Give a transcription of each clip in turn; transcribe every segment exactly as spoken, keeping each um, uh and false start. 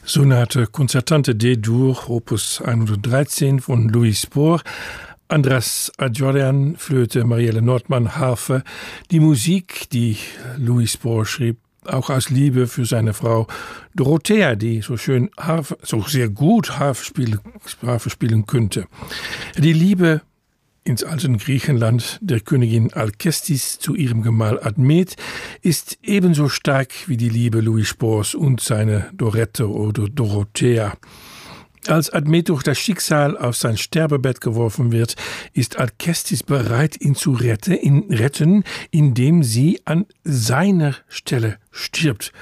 Sonate Concertante D-Dur, Opus hundertdreizehn von Louis Spohr, Andras Adjorian, Flöte, Marielle Nordmann, Harfe. Die Musik, die Louis Spohr schrieb, auch aus Liebe für seine Frau Dorothea, die so schön Harfe, so sehr gut Harfe spielen, Harfe spielen könnte. Die Liebe ins alten Griechenland der Königin Alkestis zu ihrem Gemahl Admet ist ebenso stark wie die Liebe Louis Spohrs und seine Dorette oder Dorothea. Als Admet durch das Schicksal auf sein Sterbebett geworfen wird, ist Alkestis bereit, ihn zu retten, ihn retten, indem sie an seiner Stelle stirbt.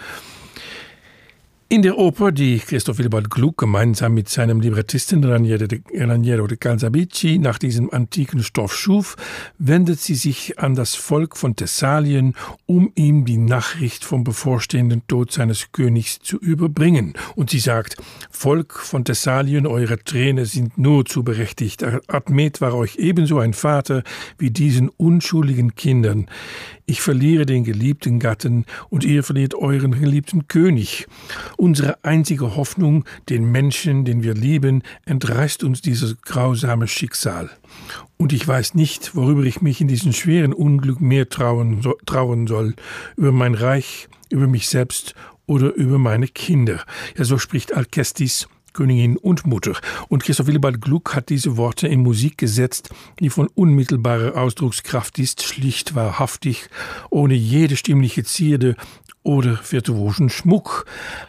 In der Oper, die Christoph Willibald Gluck gemeinsam mit seinem Librettisten Raniero de, Raniero de Calzabigi nach diesem antiken Stoff schuf, wendet sie sich an das Volk von Thessalien, um ihm die Nachricht vom bevorstehenden Tod seines Königs zu überbringen. Und sie sagt: Volk von Thessalien, eure Tränen sind nur zu berechtigt. Admet war euch ebenso ein Vater wie diesen unschuldigen Kindern. Ich verliere den geliebten Gatten und ihr verliert euren geliebten König. Unsere einzige Hoffnung, den Menschen, den wir lieben, entreißt uns dieses grausame Schicksal. Und ich weiß nicht, worüber ich mich in diesem schweren Unglück mehr trauen, so, trauen soll. Über mein Reich, über mich selbst oder über meine Kinder. Ja, so spricht Alkestis, Königin und Mutter. Und Christoph Willibald Gluck hat diese Worte in Musik gesetzt, die von unmittelbarer Ausdruckskraft ist, schlicht, wahrhaftig, ohne jede stimmliche Zierde oder virtuosen Schmuck.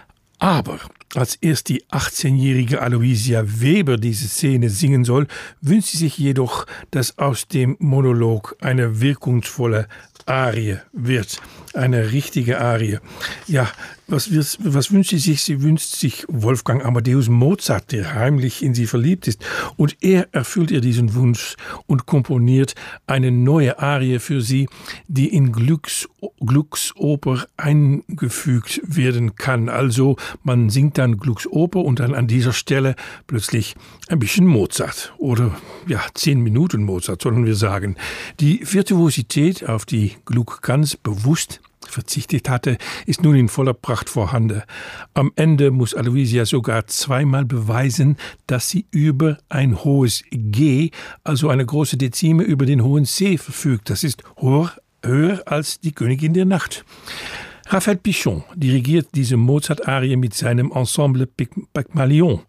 Aber als erst die achtzehnjährige Aloysia Weber diese Szene singen soll, wünscht sie sich jedoch, dass aus dem Monolog eine wirkungsvolle Arie wird. Eine richtige Arie. Ja, was, was wünscht sie sich? Sie wünscht sich Wolfgang Amadeus Mozart, der heimlich in sie verliebt ist. Und er erfüllt ihr diesen Wunsch und komponiert eine neue Arie für sie, die in Glucks, Glucks Oper eingefügt werden kann. Also man singt dann Glucks Oper und dann an dieser Stelle plötzlich ein bisschen Mozart. Oder ja, zehn Minuten Mozart, sollen wir sagen. Die Virtuosität, auf die Gluck ganz bewusst verzichtet hatte, ist nun in voller Pracht vorhanden. Am Ende muss Aloysia sogar zweimal beweisen, dass sie über ein hohes G, also eine große Dezime über den hohen C verfügt. Das ist höher, höher als die Königin der Nacht. Raphael Pichon dirigiert diese Mozart-Arie mit seinem Ensemble Pygmalion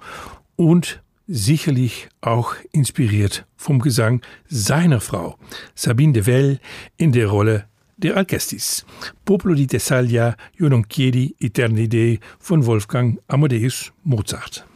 und sicherlich auch inspiriert vom Gesang seiner Frau, Sabine de Vell, in der Rolle der Alkestis. Popolo di Thessalia, io non chiedi eternide von Wolfgang Amadeus Mozart.